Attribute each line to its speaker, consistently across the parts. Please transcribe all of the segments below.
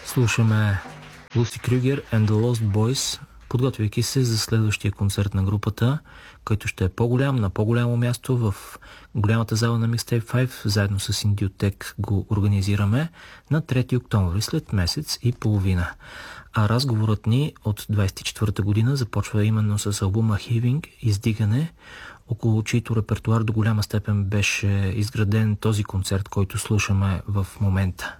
Speaker 1: Слушаме Луси Крюгер and the Lost Boys, подготвяйки се за следващия концерт на групата, който ще е по-голям, на по-голямо място в голямата зала на Mixtape 5, заедно с Индиотек го организираме на 3 октомври, след месец и половина. А разговорът ни от 24-та година започва именно с албума Heaving, издигане, около чийто репертуар до голяма степен беше изграден този концерт, който слушаме в момента.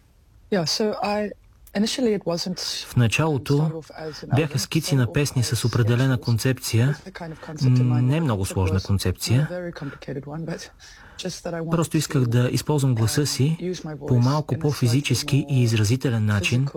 Speaker 1: В началото бяха скици на песни с определена концепция, не много сложна концепция. Просто исках да използвам гласа си по малко по-физически и изразителен начин,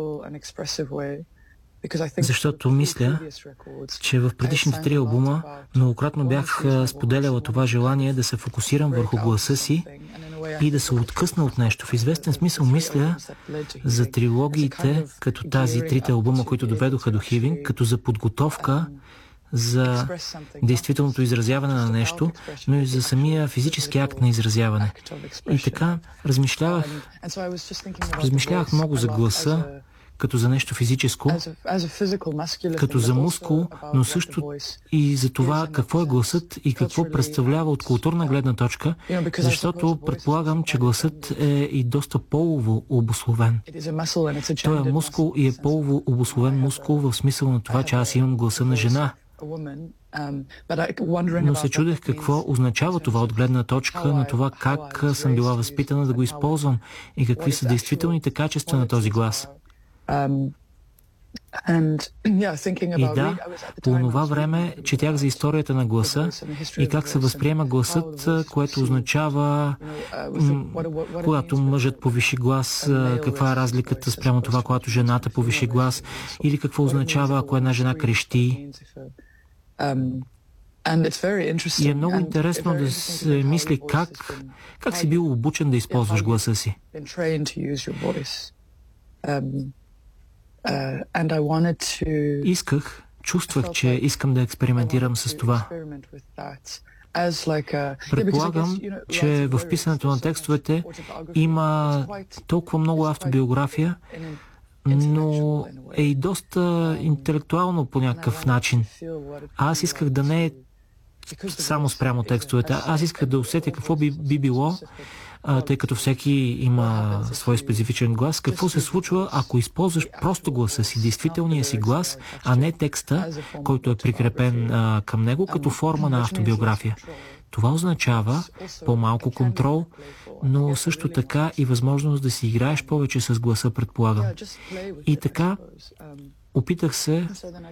Speaker 1: защото мисля, че в предишните 3 албума многократно бях споделяла това желание да се фокусирам върху гласа си и да се откъсна от нещо. В известен смисъл мисля за трилогиите, като тази 3 албума, които доведоха до Heaving, като за подготовка за действителното изразяване на нещо, но и за самия физически акт на изразяване. И така размишлявах много за гласа, като за нещо физическо, като за мускул, но също и за това какво е гласът и какво представлява от културна гледна точка, защото предполагам, че гласът е и доста полово обусловен. Той е мускул и е полово обусловен мускул в смисъл на това, че аз имам гласа на жена. Но се чудех какво означава това от гледна точка на това как съм била възпитана да го използвам и какви са действителните качества на този глас. И да, по това време четях за историята на гласа и как се възприема гласът, което означава, когато мъжът повиши глас, каква е разликата спрямо това, когато жената повиши глас, или какво означава, ако една жена крещи. И е много интересно да се мисли как си бил обучен да използваш гласа си. Чувствах, че искам да експериментирам с това. Предполагам, че в писането на текстовете има толкова много автобиография, но е и доста интелектуално по някакъв начин. Аз исках да не е само спрямо текстовете. Аз исках да усетя какво би било, тъй като всеки има свой специфичен глас. Какво се случва, ако използваш просто гласа си, действителния си глас, а не текста, който е прикрепен към него, като форма на автобиография. Това означава по-малко контрол, но също така и възможност да си играеш повече с гласа, предполагам. И така опитах се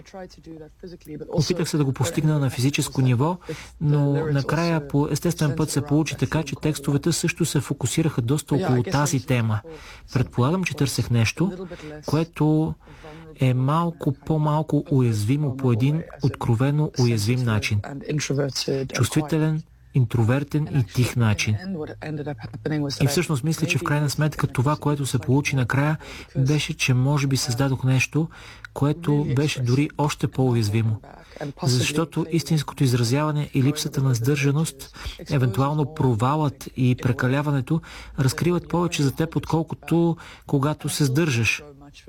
Speaker 1: да го постигна на физическо ниво, но накрая по естествен път се получи така, че текстовете също се фокусираха доста около тази тема. Предполагам, че търсех нещо, което е малко по-малко уязвимо по един откровено уязвим начин. Чувствителен, интровертен и тих начин. И всъщност мисля, че в крайна сметка това, което се получи накрая, беше, че може би създадох нещо, което беше дори още по-уязвимо. Защото истинското изразяване и липсата на сдържаност, евентуално провалът и прекаляването, разкриват повече за теб, отколкото когато се сдържаш.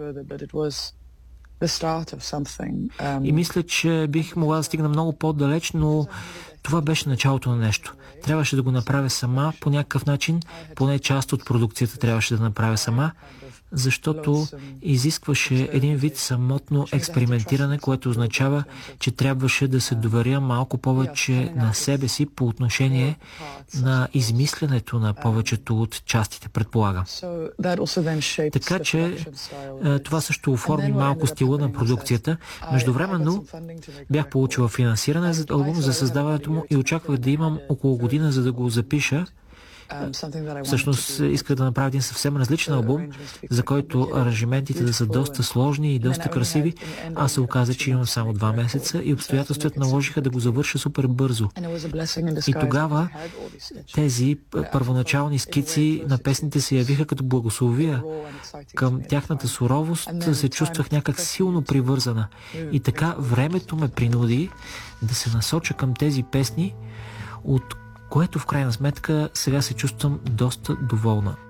Speaker 1: И мисля, че бих могла да стигна много по-далеч, но това беше началото на нещо. Трябваше да го направя сама по някакъв начин, поне част от продукцията трябваше да направя сама, защото изискваше един вид самотно експериментиране, което означава, че трябваше да се доверя малко повече на себе си по отношение на измислянето на повечето от частите, предполагам. Така че това също оформи малко стила на продукцията. Междувременно бях получила финансиране за албум, за създаването му и очаквах да имам около година, за да го запиша. Всъщност исках да направя един съвсем различен албум, за който аранжиментите да са доста сложни и доста красиви. Аз се оказа, че имам само 2 месеца и обстоятелствата наложиха да го завърша супер бързо. И тогава тези първоначални скици на песните се явиха като благословия. Към тяхната суровост се чувствах някак силно привързана. И така времето ме принуди да се насоча към тези песни, от което в крайна сметка сега се чувствам доста доволна.